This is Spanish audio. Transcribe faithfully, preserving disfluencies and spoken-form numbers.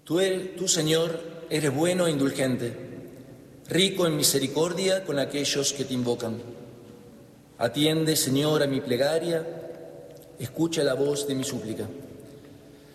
Tú, eres, tú, Señor, eres bueno e indulgente, rico en misericordia con aquellos que te invocan. Atiende, Señor, a mi plegaria, escucha la voz de mi súplica.